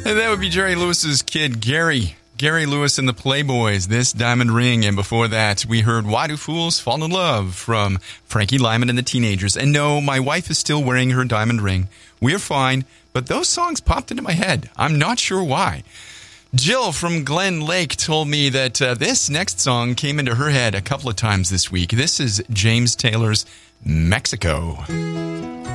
And that would be Jerry Lewis's kid, Gary. Gary Lewis and the Playboys, This Diamond Ring. And before that, we heard Why Do Fools Fall in Love from Frankie Lyman and the Teenagers. And no, my wife is still wearing her diamond ring. We're fine, but those songs popped into my head. I'm not sure why. Jill from Glen Lake told me that this next song came into her head a couple of times this week. This is James Taylor's Mexico.